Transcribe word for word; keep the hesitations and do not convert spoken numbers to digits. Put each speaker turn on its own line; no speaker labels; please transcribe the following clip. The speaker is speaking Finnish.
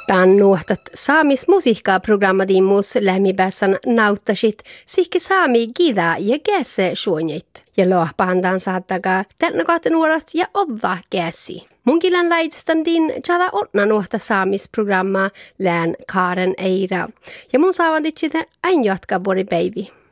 Tän nuhtat saamis musiikkaa programmadimus lämmipässän nauttasit sihke saami gida ja gäse suonjit. Ja lohpahandan saattakaa tänne kahta nuorat ja ovva gäsi. Munkilän laitstan-din tjada otna nuhta saamisprogramma lään Karen Eira. Ja mun saavan ditsit ain jatka bori päivi.